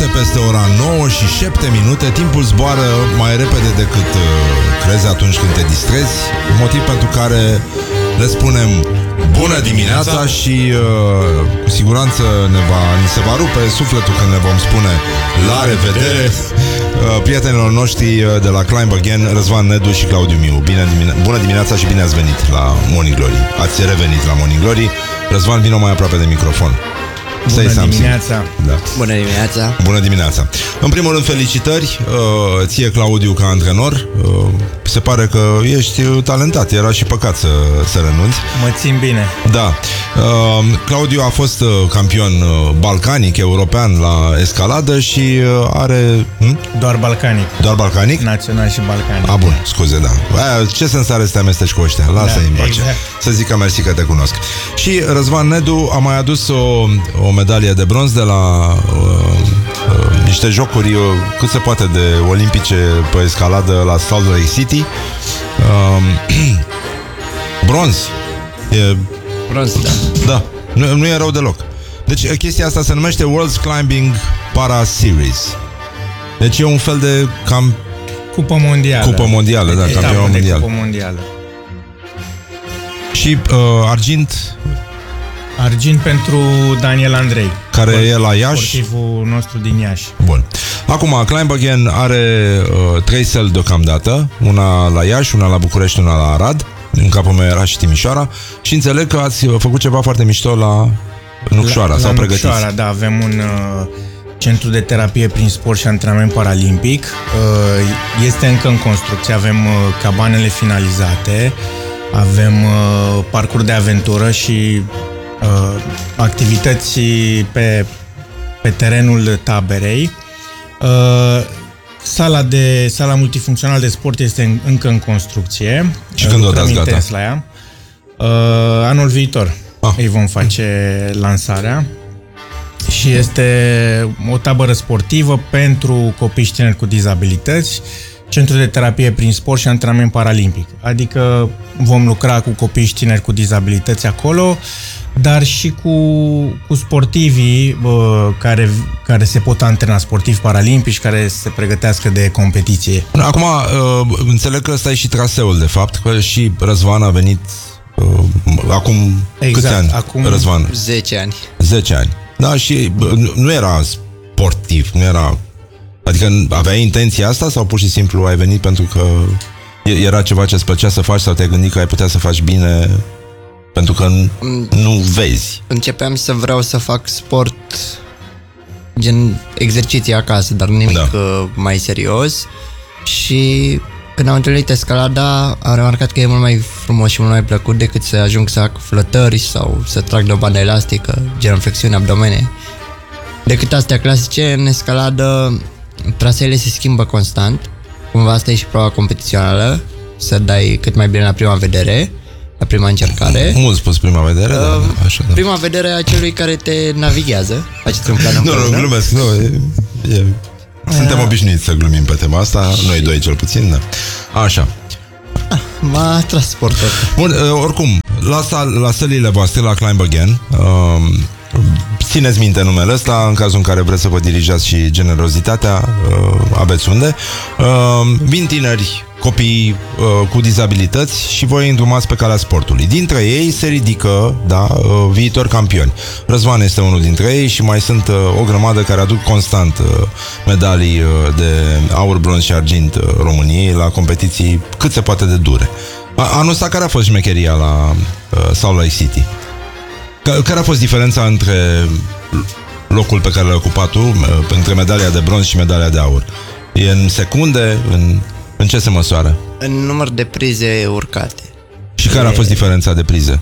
peste ora 9 și 7 minute. Timpul zboară mai repede decât crezi atunci când te distrezi. Motiv pentru care le spunem bună dimineața și cu siguranță ni se va rupe sufletul când ne vom spune la revedere prietenilor noștri de la Climb Again, Răzvan Nedu și Claudiu Miu. Bună dimineața și bine ați venit la Morning Glory. Ați revenit la Morning Glory. Răzvan, vino mai aproape de microfon. Bună dimineața. Da. Bună dimineața. Bună dimineața. În primul rând, felicitări ție, Claudiu, ca antrenor. Se pare că ești talentat. Era și păcat să renunți. Mă țin bine. Da. Claudiu a fost campion balcanic, european la escaladă și are... Doar balcanic. Doar balcanic? Național și balcanic. Bun, scuze, da. Ce sens are să te amesteci cu ăștia? Lasă-i în pace. Exact. Să zic că mersi că te cunosc. Și Răzvan Nedu a mai adus o medalie de bronz de la niște jocuri cât se poate de olimpice pe escaladă la Salt Lake City. Bronz. Bronz, da. Da, nu e rău deloc. Deci chestia asta se numește World Climbing Para Series. Deci e un fel de Cupă mondială. Cupă mondială, da, campion mondial. Cupă mondială. Și Argint pentru Daniel Andrei, care e la Iași. sportivul nostru din Iași. Bun. Acum, Climb Again are 3 săli deocamdată. Una la Iași, una la București, una la Arad. În capul meu era și Timișoara. Și înțeleg că ați făcut ceva foarte mișto la Nucșoara, sau pregătiți. Nucșoara, da, avem un centru de terapie prin sport și antrenament paralimpic. Este încă în construcție, avem cabanele finalizate, avem parcuri de aventură și activități pe terenul taberei. Sala multifuncțională de sport este încă în construcție. Și când o dați gata? La ea. Anul viitor îi vom face lansarea. Și este o tabără sportivă pentru copii și tineri cu dizabilități, centru de terapie prin sport și antrenament paralimpic. Adică vom lucra cu copii și tineri cu dizabilități acolo, dar și cu sportivii care se pot antrena, sportivi paralimpici care se pregătească de competiție. Acum, înțeleg că ăsta e și traseul, de fapt, că și Răzvan a venit acum câți ani? Acum Răzvan? 10 ani. 10 ani. Da, și nu era sportiv, nu era... Adică aveai intenția asta sau pur și simplu ai venit pentru că era ceva ce îți plăcea să faci sau te-ai gândit că ai putea să faci bine pentru că nu vezi? Începeam să vreau să fac sport gen exerciții acasă, dar nimic mai serios. Și când am întâlnit escalada, am remarcat că e mult mai frumos și mult mai plăcut decât să ajung să fac flătări sau să trag de o bandă elastică, gen flexiune abdomene. Decât astea clasice, în escaladă traseele se schimbă constant. Cumva asta e și proba competițională, să dai cât mai bine la prima vedere, la prima încercare. Mult spus prima vedere, așa, da. Prima vedere a celui care te navighează. Faceți un plan împreună. Nu, glumesc, suntem obișnuiți să glumim pe tema asta, noi doi cel puțin, da. Așa. M-a atras sportul. Bun, oricum, la sălile voastre, la Climb Again, țineți minte numele ăsta în cazul în care vreți să vă dirijați și generozitatea, aveți unde. Vin tineri, copii cu dizabilități și voi îndrumați pe calea sportului. Dintre ei se ridică, viitori campioni. Răzvan este unul dintre ei și mai sunt o grămadă care aduc constant medalii de aur, bronz și argint României la competiții cât se poate de dure. Anul ăsta care a fost șmecheria la Salt Lake City? Care a fost diferența între locul pe care l-ai ocupat tu, între medalia de bronz și medalia de aur? E în secunde? În ce se măsoară? În număr de prize urcate. Și care a fost diferența de prize?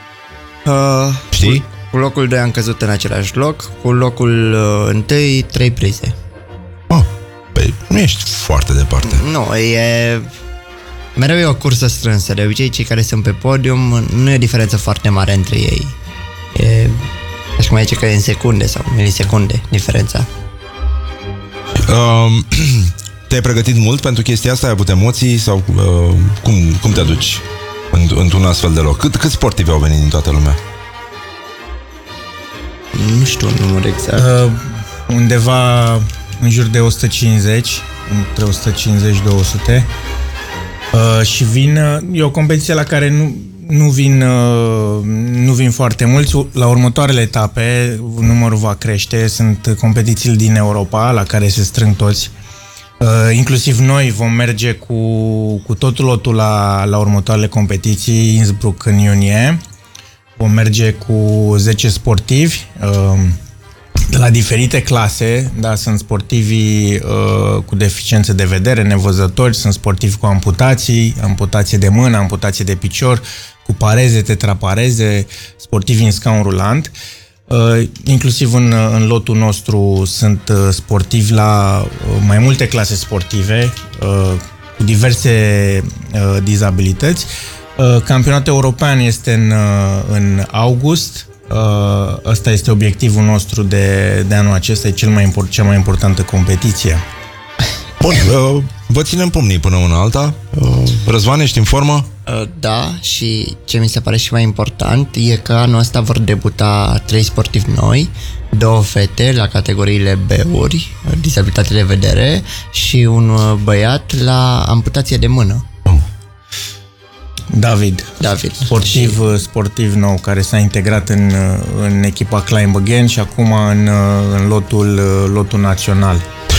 Știi? Cu locul 2 am căzut în același loc, cu locul 1 3 prize. Păi nu ești foarte departe. Nu, mereu e o cursă strânsă. De obicei cei care sunt pe podium nu e o diferență foarte mare între ei. Așa cum zice că e în secunde sau milisecunde diferența. Te-ai pregătit mult pentru chestia asta? Ai avut emoții? Sau cum te aduci într-un astfel de loc? Cât sportivi au venit din toată lumea? Nu știu un număr exact. undeva în jur de 150, între 150-200. Și e o competiție la care nu vin foarte mulți. La următoarele etape numărul va crește. Sunt competițiile din Europa la care se strâng toți. Inclusiv noi vom merge cu tot lotul la următoarele competiții, Innsbruck în iunie. Vom merge cu 10 sportivi de la diferite clase, da, sunt sportivii cu deficiențe de vedere, nevăzători, sunt sportivi cu amputație de mână, amputație de picior, cu pareze, tetrapareze, sportivi în scaun rulant. Inclusiv în lotul nostru sunt sportivi la mai multe clase sportive cu diverse dizabilități. Campionatul european este în august. Ăsta este obiectivul nostru de anul acesta, e cea mai importantă competiție. Bun, vă ținem pumnii până una alta. Răzvan, ești în formă? Da, și ce mi se pare și mai important e că anul ăsta vor debuta 3 sportivi noi, 2 fete la categoriile B-uri, dizabilitate de vedere, și un băiat la amputație de mână. David, sportiv nou, care s-a integrat în echipa Climb Again și acum în lotul național.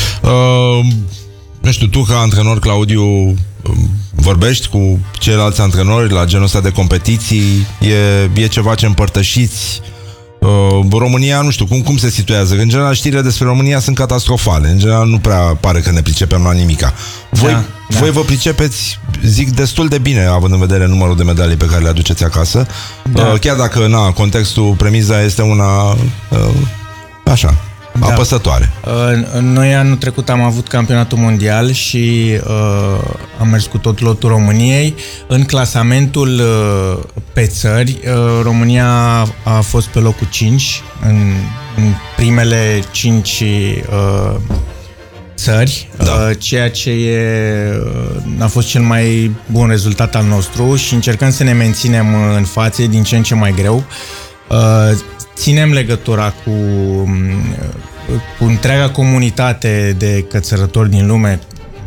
Nu știu, tu ca antrenor, Claudiu, vorbești cu ceilalți antrenori la genul ăsta de competiții? E ceva ce împărtășiți? România, nu știu, cum se situează? În general, știrile despre România sunt catastrofale. În general, nu prea pare că ne pricepem la nimica. Voi vă pricepeți, zic, destul de bine, având în vedere numărul de medalii pe care le aduceți acasă. Chiar dacă, contextul, premiza este una așa, apăsătoare. Noi anul trecut am avut campionatul mondial și am mers cu tot lotul României. În clasamentul pe țări, România a fost pe locul 5 în primele 5 țări, ceea ce a fost cel mai bun rezultat al nostru și încercăm să ne menținem în față, din ce în ce mai greu. Ținem legătura cu întreaga comunitate de cățărători din lume,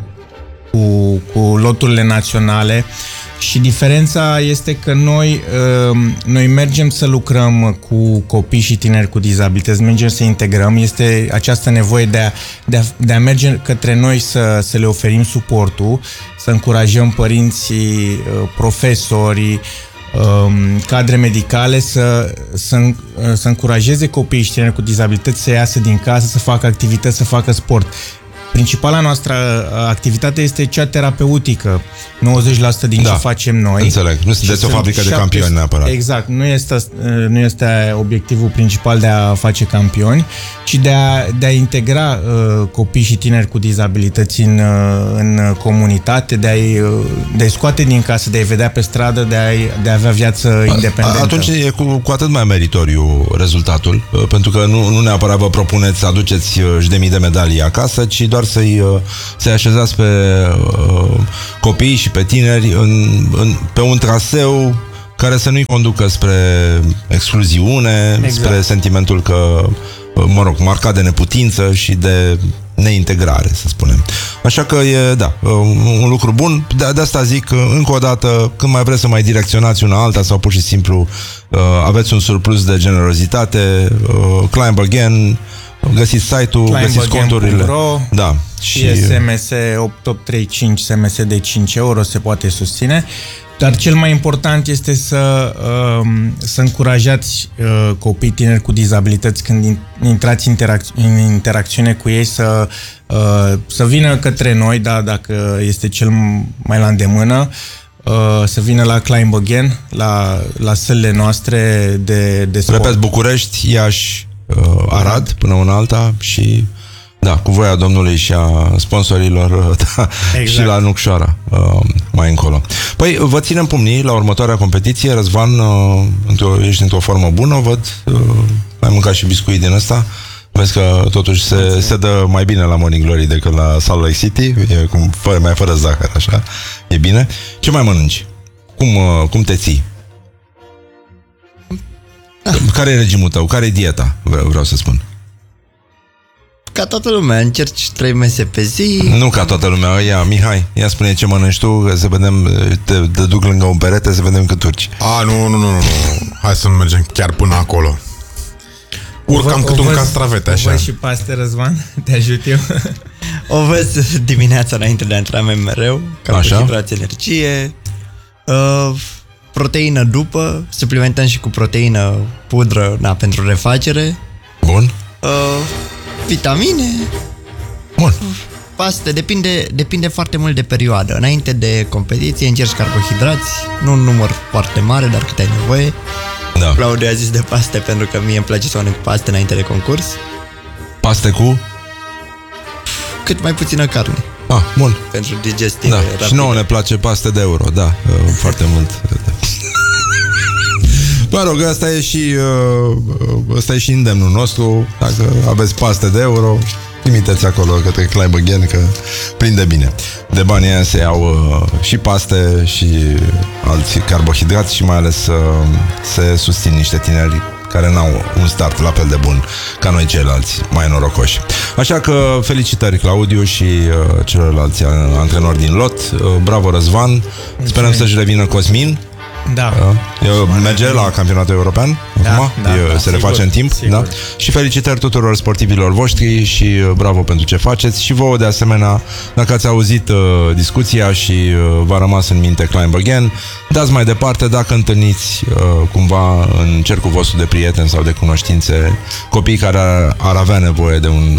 cu loturile naționale, și diferența este că noi mergem să lucrăm cu copii și tineri cu dizabilități, mergem să integrăm, este această nevoie de a merge către noi să le oferim suportul, să încurajăm părinții, profesorii, cadre medicale să încurajeze copiii și tineri cu dizabilități să iasă din casă, să facă activități, să facă sport. Principala noastră activitate este cea terapeutică. 90% din ce facem noi. Înțeleg. Nu sunteți o fabrică de campioni neapărat. Exact. Nu este obiectivul principal de a face campioni, ci de a integra copii și tineri cu dizabilități în comunitate, de a-i scoate din casă, de a-i vedea pe stradă, de a avea viață independentă. Atunci e cu atât mai meritoriu rezultatul, pentru că nu neapărat vă propuneți să aduceți 10.000 de medalii acasă, ci doar să-i așezați pe copii și pe tineri pe un traseu care să nu-i conducă spre excluziune, spre sentimentul că, marcat de neputință și de neintegrare, să spunem. Așa că e, un lucru bun. De asta zic, încă o dată, când mai vreți să mai direcționați una alta sau pur și simplu aveți un surplus de generozitate, Climb Again, găsiți site-ul, găsiți conturile. Și SMS 8835, SMS de 5 euro se poate susține. Dar cel mai important este să încurajați copii tineri cu dizabilități când intrați în interacțiune cu ei să vină către noi, dacă este cel mai la îndemână, să vină la Climb Again, la sălile noastre de sport. Repet, București, Iași, Arad, până una alta și cu voia Domnului și a sponsorilor și la Nucșoara mai încolo. Păi vă ținem pumnii la următoarea competiție. Răzvan, ești într-o formă bună, văd. Ai mâncat și biscuit din ăsta. Vezi că totuși se dă mai bine la Morning Glory decât la Salt Lake City. E mai fără zahăr, așa. E bine. Ce mai mănânci? Cum te ții? Care e regimul tău? Care e dieta? Vreau să spun. ca toată lumea, încerci 3 mese pe zi. Nu ca toată lumea. Ia, Mihai, ia spune ce mănânci tu, să vedem, te duc lângă un perete, să vedem cât urci. Nu. Hai să nu mergem chiar până acolo. Urcam cât un castravete, așa. O văd și paste, Răzvan? Te ajut eu? O văd dimineața înainte de antrenament mereu, carbohidrați, energie, proteină după, suplimentăm și cu proteină pudră, pentru refacere. Bun. Vitamine. Bun. Paste, depinde foarte mult de perioadă. Înainte de competiție încerci carbohidrați, nu un număr foarte mare, dar cât ai nevoie. Da. Claudiu a zis de paste pentru că mie îmi place să mănânc paste înainte de concurs. Paste cu? Cât mai puțină carne. Bun. Pentru digestie rapidă. Și nouă ne place paste de euro, da, foarte mult. Mă rog, asta e și îndemnul nostru. Dacă aveți paste de euro, trimiteți acolo către Kleinbergen, că prinde bine. De banii aia se iau și paste și alți carbohidrați și mai ales se susțin niște tineri care n-au un start la fel de bun ca noi ceilalți, mai norocoși. Așa că felicitări Claudiu și celorlalți antrenori din lot. Bravo Răzvan. Sperăm să-și revină Cosmin. Da. Merge la campionatul european acum? Se reface în timp, sigur. da? Și felicitări tuturor sportivilor voștri și bravo pentru ce faceți și vouă de asemenea, dacă ați auzit discuția și v-a rămas în minte Kleinbergen, dați mai departe dacă întâlniți cumva în cercul vostru de prieteni sau de cunoștințe copii care ar avea nevoie de un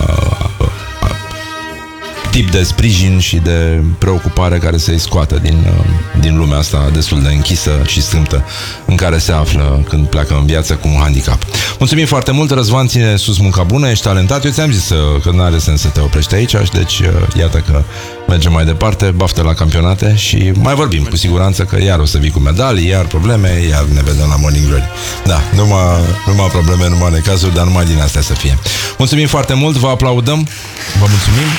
tip de sprijin și de preocupare care să-i scoată din lumea asta destul de închisă și strâmtă în care se află când pleacă în viață cu un handicap. Mulțumim foarte mult, Răzvan, ține sus munca bună, ești talentat. Eu ți-am zis că nu are sens să te oprești aici, deci iată că mergem mai departe, baftă la campionate și mai vorbim cu siguranță că iar o să vii cu medalii, iar probleme, iar ne vedem la Morning Glory. Da, numai probleme, numai necazuri, dar numai din astea să fie. Mulțumim foarte mult, vă aplaudăm, vă mulțumim.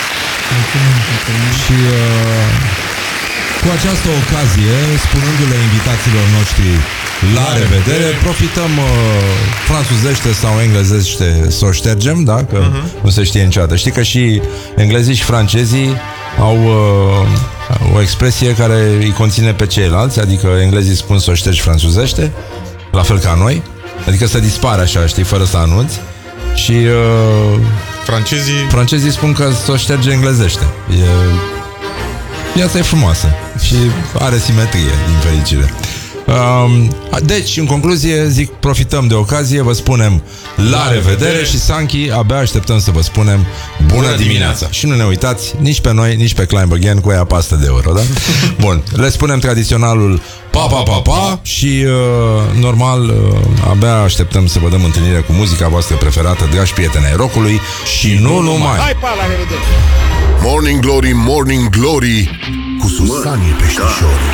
Și cu această ocazie, spunându-le invitațiilor noștri la revedere, profităm franțuzește sau englezește să o ștergem, da? Că nu se știe niciodată. Știi că și englezii și francezii au o expresie care îi conține pe ceilalți, adică englezii spun să o ștergi franțuzește, la fel ca noi, adică să dispare așa, știi, fără să anunți. Și francezii spun că s-o șterge englezește. Viața e frumoasă și are simetrie, din fericire. Deci, în concluzie, zic, profităm de ocazie, vă spunem la revedere și Sanchi, abia așteptăm să vă spunem bună dimineața. Și nu ne uitați nici pe noi, nici pe Kleinbergen cu aia pastă de euro, da? Bun, le spunem tradiționalul pa și normal abia așteptăm să vă dăm întâlnire cu muzica voastră preferată, dragi prieteni ai rockului și nu numai. Hai, pa, la revedere! Morning Glory, Morning Glory, cu Susanie Peștișori.